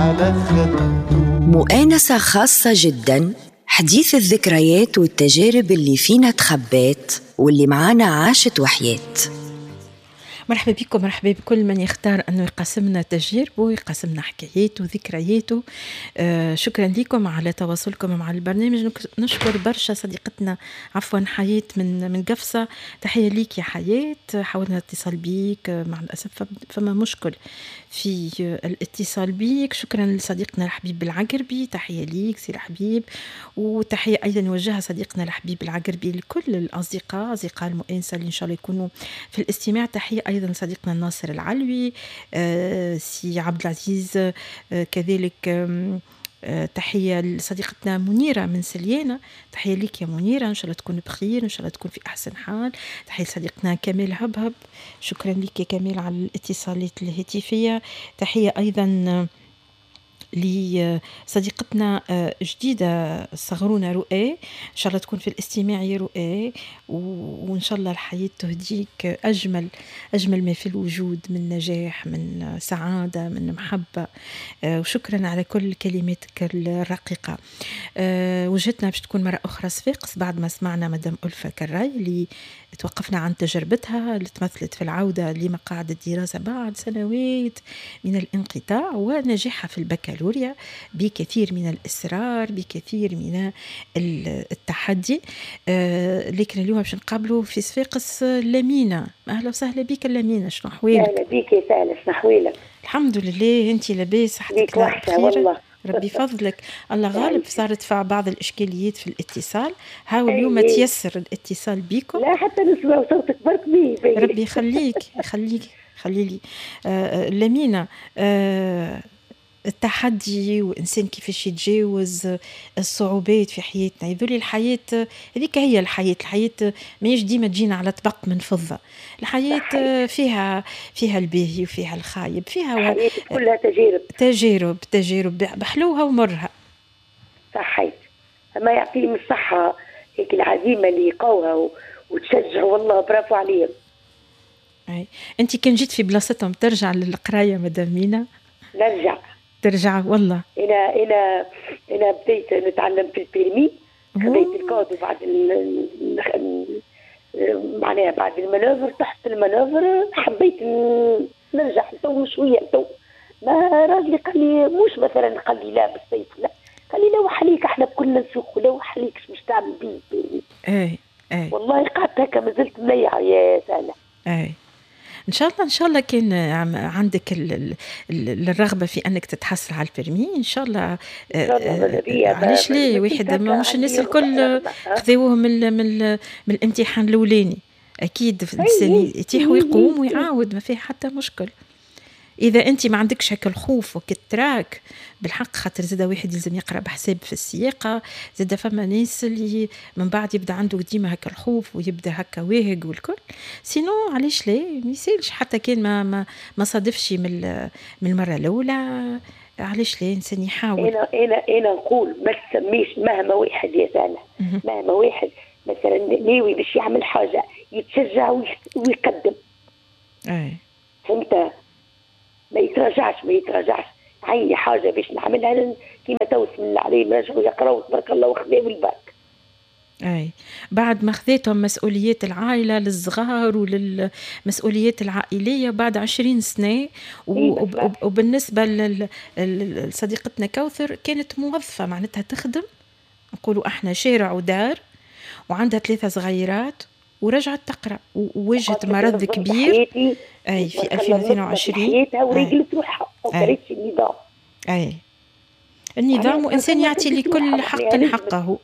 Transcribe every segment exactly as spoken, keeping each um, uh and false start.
على خده. مؤانسة خاصة جدا، حديث الذكريات والتجارب اللي فينا تخبات واللي معانا عاشت وحيات. مرحبا بكم، مرحبا بكل من يختار أنه يقسمنا تجاربه ويقسمنا حكاياته وذكرياته. آه شكرا لكم على تواصلكم مع البرنامج. نشكر برشا صديقتنا عفوا حياة من من قفصة. تحية ليك يا حياة، حاولنا الاتصال بيك مع الأسف فما مشكل في الاتصال بيك. شكرا لصديقنا الحبيب العقربي، تحية ليك سي الحبيب. وتحية أيضا نوجهها صديقنا الحبيب العقربي لكل الأصدقاء أصدقاء المؤانسة اللي إن شاء الله يكونوا في الاستماع. تحية أيضا صديقنا الناصر العلوي، آه سي عبد العزيز، آه كذلك آه تحية لصديقتنا منيرة من سليانة، تحية لك يا منيرة، إن شاء الله تكون بخير، إن شاء الله تكون في أحسن حال. تحية لصديقنا كمال هبهب، شكرا لك يا كمال على الاتصالات الهاتفية. تحية أيضا لصديقتنا جديدة صغرونا رؤى، إن شاء الله تكون في الاستماع يا رؤى، وإن شاء الله الحياة تهديك أجمل أجمل ما في الوجود من نجاح، من سعادة، من محبة. وشكرا على كل كلماتك الرقيقة. وجهتنا باش تكون مرة أخرى صفاقس بعد ما سمعنا مدام ألفة كراي اللي توقفنا عن تجربتها اللي تمثلت في العودة لمقاعد الدراسة بعد سنوات من الانقطاع ونجاحها في البكالوريا بكثير من الإصرار، بكثير من التحدي. آه لكن اليوم باش نقابلوا في صفاقس لمينة. أهلا وسهلا بك لمينة، شنو أحوالك؟ أهلا بك يا سهلا، شنو أحوالك؟ الحمد لله، أنت لاباس؟ صحتك بخير؟ ربي فضلك. الله غالب، صارت في بعض الإشكاليات في الاتصال، هاو اليوم تيسر الاتصال بيكم. لا حتى نسمع صوتك برك بيه. ربي يخليك يخليك خليلي. آه لمينة، آه التحدي وإنسان كيفاش يتجاوز الصعوبات في حياتنا، يذولي الحياة هذيك هي الحياة. الحياة ماهيش ديما تجينا على طبق من فضة، الحياة فيها فيها الباهي وفيها الخايب، فيها و... كلها تجارب تجارب تجارب بحلوها ومرها. صحيت، ما يعطيهم الصحة هيك العزيمة اللي يقوها و... وتشجع، والله برافو عليهم. أي أنت كان جيت في بلاصتهم ترجع للقراية مدام مينا؟ نرجع ترجع والله. أنا أنا أنا بديت نتعلم في البيرمي، خذيت الكود بعد ال... معناها بعد المناظر، تحت المناظر حبيت نرجع تو شوية. تو ما راجلي قال لي مش مثلا قال لي لا بالصيف لا، قال لي لو حليك احنا كلنا نسوق، لو حليك مش تعمل بيه. اي اي والله قعدت هكا ما زلت مليحة يا سهلة. اي ان شاء الله ان شاء الله كان عندك ال ال ال الرغبه في انك تتحصل على البرمي ان شاء الله. علاش ليه واحد مش الناس الكل خذوهم من من, من الامتحان الاولاني، اكيد الانسان يتيح ويقوم ويعاود، ما فيه حتى مشكل. إذا أنت ما عندكش هكا الخوف وكتراك بالحق، خاطر زادا واحد يلزم يقرأ بحساب في السياقة، زادا فما ناس اللي من بعد يبدأ عنده ديما هكا الخوف ويبدأ هكا واهق والكل. سينو علاش لا ميسالش حتى كان ما ما ما صادفش من من المرة الأولى، علاش لا إنسان يحاول. أنا أنا أنا نقول ما تسميش مهما واحد يا سالة، مهما واحد مثلا ناوي باش يعمل حاجة يتشجع ويقدم. أي فهمت؟ ما يتراجعش ما يتراجعش عيني حاجة باش نعملها كيما توس من عليهم رجعوا يقرأوا تبارك الله وخذوا الباك. أي بعد ما خذيتهم مسؤوليات العائلة للصغار وللمسؤوليات العائلية بعد عشرين سنة، وبالنسبة لصديقتنا كوثر كانت موظفة معناتها تخدم، نقولوا احنا شارع ودار، وعندها ثلاثة صغيرات ورجعت تقرأ وواجهت مرض كبير. أي في ألفين واثنين وعشرين حياتها ورجلت روحها وكرهت النظام. أي النظام وإنسان يعطي لكل حق حقه.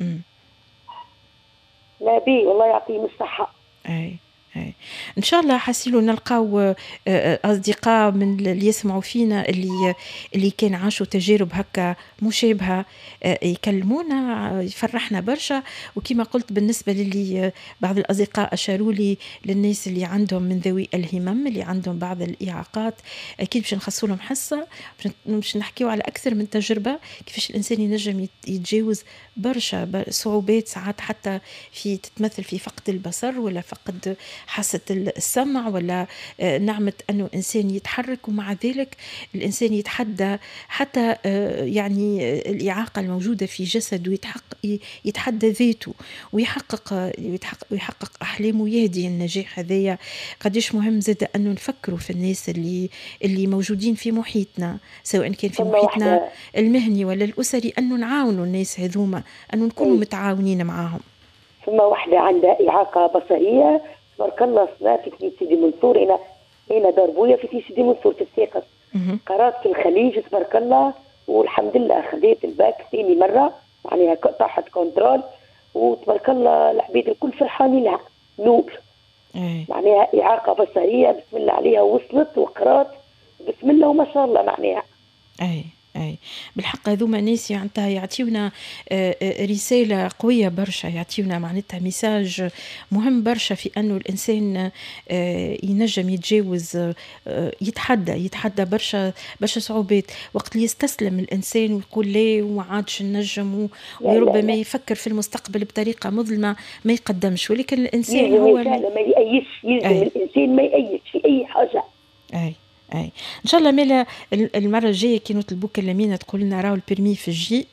لا بي والله يعطيهم الصحة. أي أي إن شاء الله حسيلو نلقاو أصدقاء من اللي يسمعوا فينا اللي اللي كان عاشوا تجارب هكا مشابهة يكلمونا، يفرحنا برشا. وكما قلت بالنسبة للي بعض الأصدقاء أشاروا لي للناس اللي عندهم من ذوي الهمم اللي عندهم بعض الإعاقات، أكيد باش نخصوا لهم حصة باش نحكيو على أكثر من تجربة كيفاش الإنسان ينجم يتجاوز برشا صعوبات، ساعات حتى في تتمثل في فقد البصر ولا فقد حاسة السمع ولا نعمة أنه إنسان يتحرك، ومع ذلك الإنسان يتحدى حتى يعني الإعاقة الموجودة في جسده، ويتحقق يتحدى ذاته ويحقق ويحقق, ويحقق أحلامه ويهدي النجاح هذايا. قديش مهم زاد أنه نفكروا في الناس اللي اللي موجودين في محيطنا، سواء كان في محيطنا المهني ولا الأسري، أنه نعاونوا الناس هذوما، أنه نكونوا متعاونين معهم. ثم واحدة عندها إعاقة بصرية تبارك الله، صنعت في سيدي منصور، هنا هنا داربويا في سيدي منصور في الساقط، قرات في الخليج تبارك الله، والحمد لله خذيت الباك ثاني مرة، يعني طاحت كنترول، وتبارك الله العبيد الكل فرحانين لها. نور معناها إعاقة بصرية بسم الله عليها، وصلت وقرات بسم الله وما شاء الله معناها. أي أي بالحق هذوما ناس معناتها يعطيونا رسالة قوية برشا، يعطيونا معناتها ميساج مهم برشا في أنه الإنسان ينجم يتجاوز، يتحدى يتحدى برشا برشا صعوبات. وقت اللي يستسلم الإنسان ويقول لا وما عادش نجم، وربما يفكر في المستقبل بطريقة مظلمة ما يقدمش، ولكن الإنسان هو ما يأيش، يلزم الإنسان ما يأيش في أي حاجة. أي أي إن شاء الله مالا المرة الجاية كي نطلبوك لمينا تقول لنا راهو البرمي في الجيب.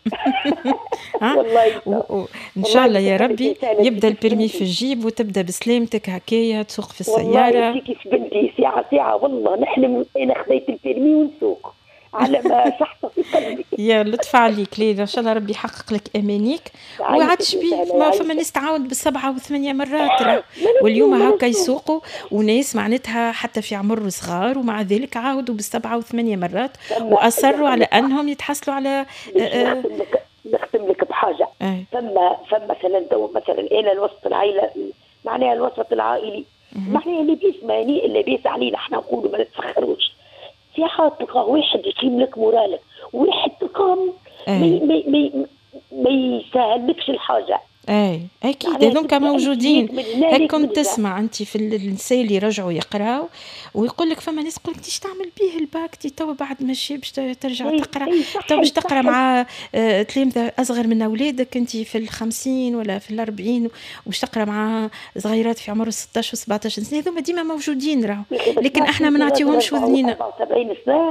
والله إن شاء الله يا ربي يبدأ البرمي في الجيب وتبدأ بسلامتك هكايا تسوق في السيارة. والله كيف بنتي ساعة ساعة والله نحلم أنا خذيت البرمي ونسوق على ما شحط في قلبي. يا لطف عليك ليلى، إن شاء الله ربي يحقق لك أمانيك. وعادش بيه ما فما ناس تعاود بالسبعة وثمانية مرات، واليوم هكا يسوقوا وناس معناتها حتى في عمر صغار ومع ذلك عاودوا بالسبعة وثمانية مرات وأصروا على أنهم يتحصلوا على. نختم لك بحاجة. فما فما مثلا دو مثلا أنا الوسط العائلة معناها الوسط العائلي معناها اللي بيسمعني اللي بيس علينا احنا نقولوا ما نتفخروش. ساعات تلقى واحد يقيم لك مورالك، واحد تلقى ما ما ما ما يسهلكش الحاجه. اي اكيد هذوك موجودين. هكم تسمع انت في النساء اللي رجعوا يقراوا ويقول لك فما ناس يقول لك تيش تعمل به الباك تي تو بعد ما شي باش ترجع تقرا، تو باش تقرا مع آه تلامذه اصغر من اولادك، انت في الخمسين ولا في الأربعين وباش تقرا مع صغيرات في عمر ستة عشر وسبعة عشر سنه. هذوما ديما موجودين راهو، لكن احنا ما نعطيوهمش وذنينا. سبعين سنه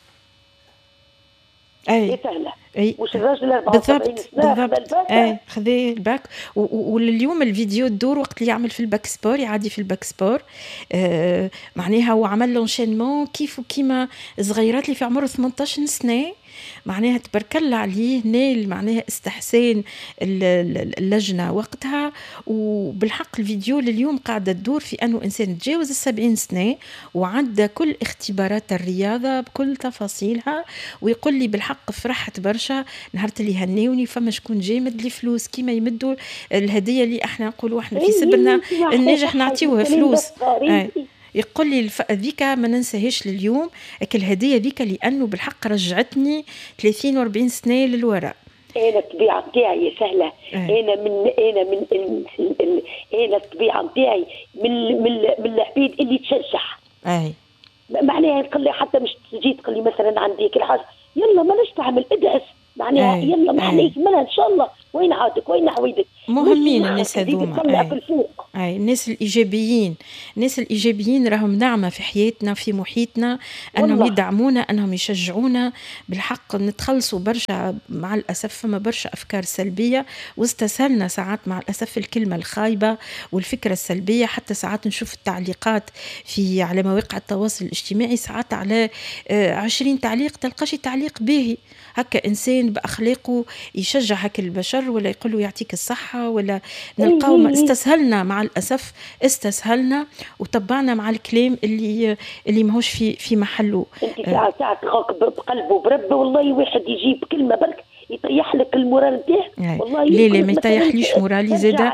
اي سهله اي مش الراجل أربعة وسبعين سنه بالضبط اي خذي الباك. واليوم الفيديو الدور وقت اللي يعمل في الباك سبور يعدي في الباك سبور آه معناها هو عمل لونشينمون كيف وكيما صغيرات اللي في عمر ثمانية عشر سنه، معناها تبارك الله عليه نال معناها استحسان اللجنة وقتها. وبالحق الفيديو لليوم قاعدة تدور في أنه إنسان تجاوز السبعين سنة وعدى كل اختبارات الرياضة بكل تفاصيلها، ويقول لي بالحق فرحت برشا نهار اللي هنيوني فما شكون جامد لي فلوس كيما يمدوا الهدية اللي احنا نقولوا احنا في سبرنا الناجح نعطيوها فلوس. يقول لي ذيك ما ننساهاش لليوم اكل الهديه ذيك لانه بالحق رجعتني ثلاثين وأربعين سنه للوراء. انا الطبيعه نتاعي سهله. أه. انا من انا من انا الطبيعه نتاعي من من من العبيد اللي تشجع. اي معناها تقول لي حتى مش تجي تقول لي مثلا عندي كل حاجه يلا ما نش تعمل ادعس معناها أي. يلا ما عليك مالها ان شاء الله وين عادك وين عويدك. مهمين الناس هذوما. اي الناس الايجابيين، الناس الايجابيين راهم نعمه في حياتنا في محيطنا، انهم والله. يدعمونا انهم يشجعونا. بالحق نتخلصوا برشا مع الاسف فما برشا افكار سلبيه واستسهلنا ساعات مع الاسف الكلمه الخايبه والفكره السلبيه. حتى ساعات نشوف التعليقات في على مواقع التواصل الاجتماعي ساعات على عشرين تعليق تلقاش تعليق باهي هكا انسان باخلاقه يشجع هكا البشر ولا يقول له يعطيك الصحه ولا نلقاو. استسهلنا مع الاسف استسهلنا وطبعنا مع الكلام اللي اللي ماهوش في في محله. انت ساعه ساعه تخاك بقلبه بربه والله واحد يجيب كلمه برك يطيح لك المورال نتاعه والله. لا لا ما يطيحليش مورالي زاده.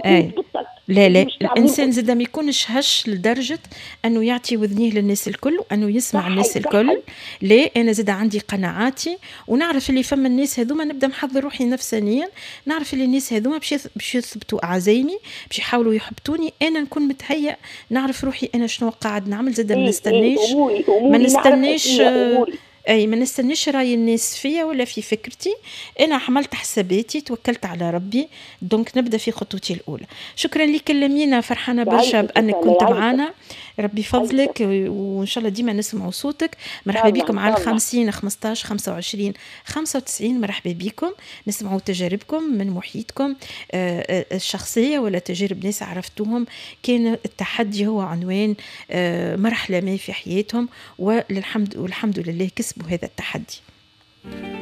لا لا الانسان زاده ما يكونش هش لدرجه انه يعطي وذنيه للناس الكل وانه يسمع الناس الكل. لا انا زاده عندي قناعاتي ونعرف اللي فما الناس هذوما نبدا محضر روحي نفسانيا، نعرف اللي الناس هذوما باش باش يثبتوا اعزايمي باش يحاولوا يحبطوني، انا نكون متهيأ نعرف روحي انا شنو قاعد نعمل. زاده ما نستناش ما نستناش اي ما نستنيش راي الناس فيا ولا في فكرتي، انا عملت حساباتي، توكلت على ربي، دونك نبدا في خطوتي الاولى. شكرا لك لمينا، فرحانه برشا بانك كنت معنا، ربي فضلك، وان شاء الله ديما نسمعوا صوتك. مرحبا بكم على خمسين خمسطاش خمسة وعشرين خمسة وتسعين، مرحبا بكم، نسمعوا تجاربكم من محيطكم الشخصيه ولا تجارب ناس عرفتوهم كان التحدي هو عنوان مرحله ما في حياتهم، والحمد والحمد لله كسبوا هذا التحدي.